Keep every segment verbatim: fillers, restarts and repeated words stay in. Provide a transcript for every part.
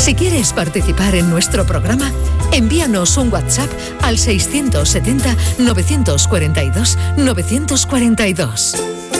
Si quieres participar en nuestro programa, envíanos un WhatsApp al seiscientos setenta, novecientos cuarenta y dos, novecientos cuarenta y dos.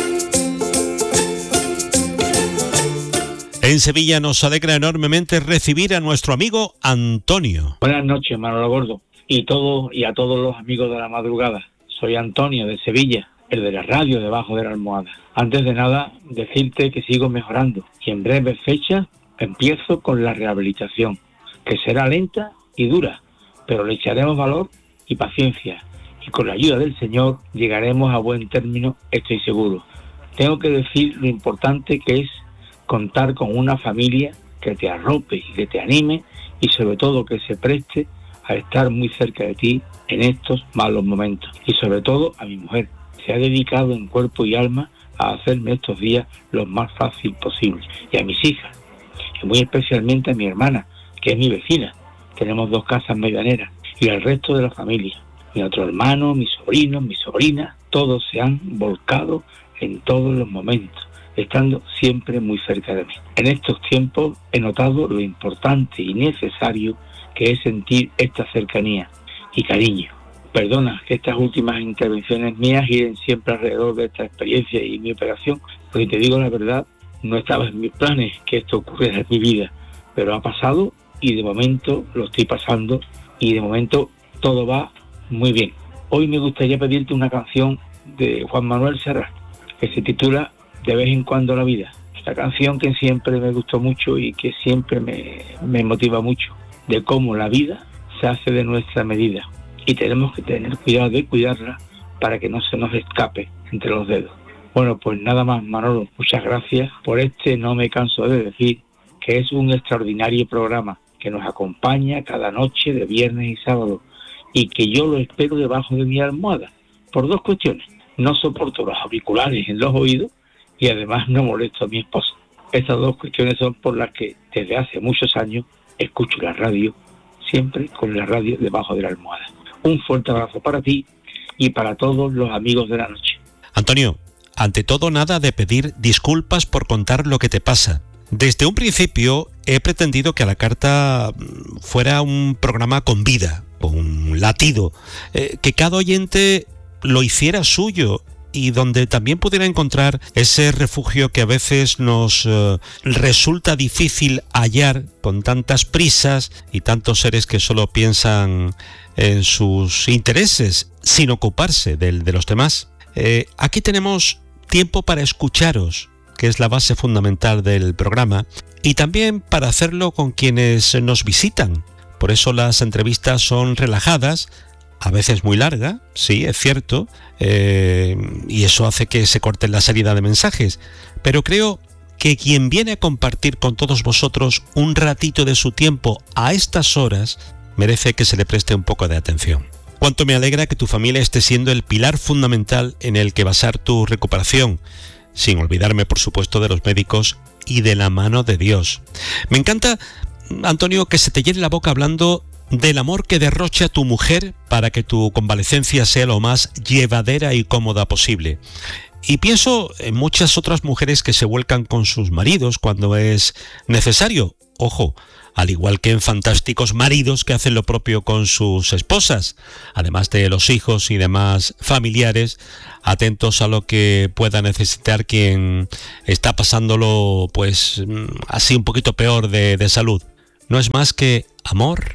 En Sevilla nos alegra enormemente recibir a nuestro amigo Antonio. Buenas noches, Manolo Gordo, y todo y a todos los amigos de la madrugada. Soy Antonio de Sevilla, el de la radio debajo de la almohada. Antes de nada, decirte que sigo mejorando y en breves fechas empiezo con la rehabilitación, que será lenta y dura, pero le echaremos valor y paciencia, y con la ayuda del Señor llegaremos a buen término, estoy seguro. Tengo que decir lo importante que es contar con una familia que te arrope y que te anime, y sobre todo que se preste a estar muy cerca de ti en estos malos momentos. Y sobre todo a mi mujer, se ha dedicado en cuerpo y alma a hacerme estos días lo más fácil posible. Y a mis hijas, y muy especialmente a mi hermana, que es mi vecina. Tenemos dos casas medianeras. Y al resto de la familia. Mi otro hermano, mis sobrinos, mis sobrinas, todos se han volcado en todos los momentos, estando siempre muy cerca de mí. En estos tiempos he notado lo importante y necesario que es sentir esta cercanía y cariño. Perdona que estas últimas intervenciones mías giren siempre alrededor de esta experiencia y mi operación, porque te digo la verdad, no estaba en mis planes que esto ocurriera en mi vida, pero ha pasado y de momento lo estoy pasando y de momento todo va muy bien. Hoy me gustaría pedirte una canción de Juan Manuel Serrat que se titula De vez en cuando la vida. Esta canción que siempre me gustó mucho y que siempre me, me motiva mucho, de cómo la vida se hace de nuestra medida y tenemos que tener cuidado de cuidarla para que no se nos escape entre los dedos. Bueno, pues nada más, Manolo, muchas gracias por este No me canso de decir, que es un extraordinario programa que nos acompaña cada noche de viernes y sábado y que yo lo espero debajo de mi almohada por dos cuestiones. No soporto los auriculares en los oídos y además no molesto a mi esposa. Estas dos cuestiones son por las que desde hace muchos años escucho la radio, siempre con la radio debajo de la almohada. Un fuerte abrazo para ti y para todos los amigos de la noche. Antonio, ante todo, nada de pedir disculpas por contar lo que te pasa. Desde un principio he pretendido que a la carta fuera un programa con vida, con latido, eh, que cada oyente lo hiciera suyo y donde también pudiera encontrar ese refugio que a veces nos eh, resulta difícil hallar con tantas prisas y tantos seres que solo piensan en sus intereses sin ocuparse del, de los demás. Eh, aquí tenemos tiempo para escucharos, que es la base fundamental del programa, y también para hacerlo con quienes nos visitan. Por eso las entrevistas son relajadas, a veces muy largas, sí, es cierto, eh, y eso hace que se corte la salida de mensajes, pero creo que quien viene a compartir con todos vosotros un ratito de su tiempo a estas horas merece que se le preste un poco de atención. Cuánto me alegra que tu familia esté siendo el pilar fundamental en el que basar tu recuperación, sin olvidarme, por supuesto, de los médicos y de la mano de Dios. Me encanta, Antonio, que se te llene la boca hablando del amor que derrocha tu mujer para que tu convalecencia sea lo más llevadera y cómoda posible. Y pienso en muchas otras mujeres que se vuelcan con sus maridos cuando es necesario. Ojo, al igual que en fantásticos maridos que hacen lo propio con sus esposas, además de los hijos y demás familiares, atentos a lo que pueda necesitar quien está pasándolo, pues, así un poquito peor de, de salud. No es más que amor,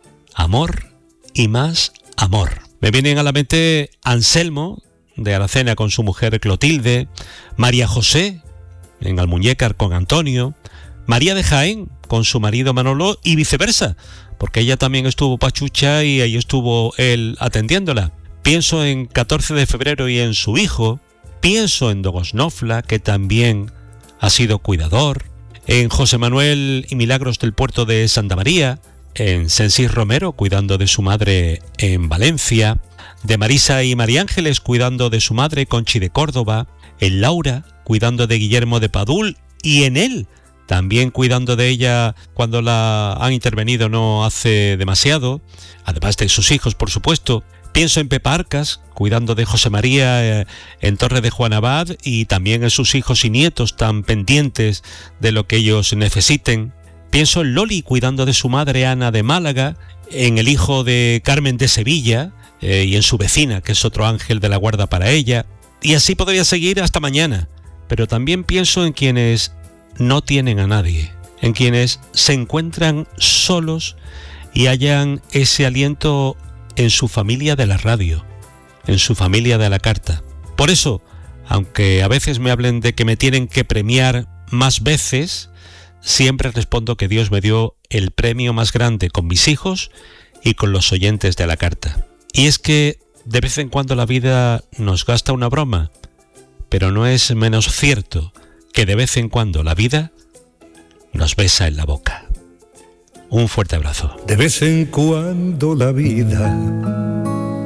amor y más amor. Me vienen a la mente Anselmo, de Aracena con su mujer Clotilde, María José, en Almuñécar con Antonio, María de Jaén con su marido Manolo y viceversa, porque ella también estuvo pachucha y ahí estuvo él atendiéndola. Pienso en catorce de febrero y en su hijo, pienso en Dogosnofla, que también ha sido cuidador, en José Manuel y Milagros del puerto de Santa María, en Sensís Romero cuidando de su madre en Valencia, de Marisa y María Ángeles cuidando de su madre Conchi de Córdoba, en Laura cuidando de Guillermo de Padul y en él también cuidando de ella cuando la han intervenido no hace demasiado, además de sus hijos, por supuesto. Pienso en Pepa Arcas, cuidando de José María eh, en Torre de Juan Abad y también en sus hijos y nietos tan pendientes de lo que ellos necesiten. Pienso en Loli cuidando de su madre Ana de Málaga, en el hijo de Carmen de Sevilla eh, y en su vecina, que es otro ángel de la guarda para ella. Y así podría seguir hasta mañana. Pero también pienso en quienes no tienen a nadie, en quienes se encuentran solos y hallan ese aliento en su familia de la radio, en su familia de la carta. Por eso, aunque a veces me hablen de que me tienen que premiar más veces, siempre respondo que Dios me dio el premio más grande con mis hijos y con los oyentes de la carta. Y es que de vez en cuando la vida nos gasta una broma, pero no es menos cierto que de vez en cuando la vida nos besa en la boca. Un fuerte abrazo. De vez en cuando la vida